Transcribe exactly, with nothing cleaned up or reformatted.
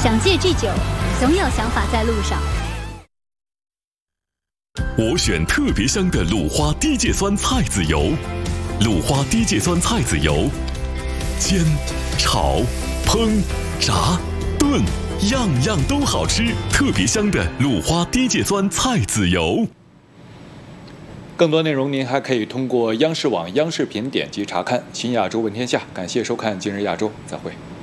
想戒拒酒，总有想法在路上。 我选特别香的鲁花低芥酸菜籽油，鲁花低芥酸菜籽油，煎、炒、烹、炸、炖，样样都好吃。特别香的鲁花低芥酸菜籽油。 更多内容您还可以通过央视网、央视频点击查看。新亚洲问天下，感谢收看今日亚洲，再会。